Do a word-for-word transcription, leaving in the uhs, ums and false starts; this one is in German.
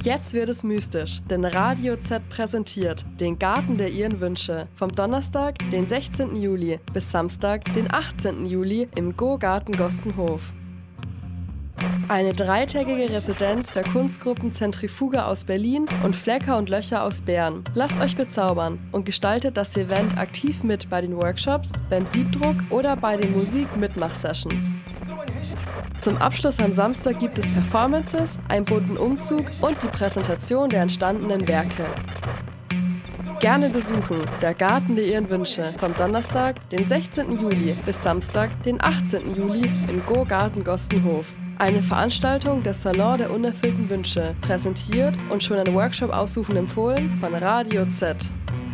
Jetzt wird es mystisch, denn Radio Z präsentiert den Garten der Ihren Wünsche vom Donnerstag, den sechzehnten Juli bis Samstag, den achtzehnten Juli im Go-Garten Gostenhof. Eine dreitägige Residenz der Kunstgruppen Zentrifuge aus Berlin und Flecker und Löcher aus Bern. Lasst euch bezaubern und gestaltet das Event aktiv mit bei den Workshops, beim Siebdruck oder bei den Musik-Mitmach-Sessions. Zum Abschluss am Samstag gibt es Performances, einen bunten Umzug und die Präsentation der entstandenen Werke. Gerne besuchen der Garten der Ihren Wünsche vom Donnerstag, den sechzehnten Juli bis Samstag, den achtzehnten Juli im Go-Garten Gostenhof. Eine Veranstaltung des Salon der unerfüllten Wünsche, präsentiert und schon ein Workshop aussuchen empfohlen von Radio Z.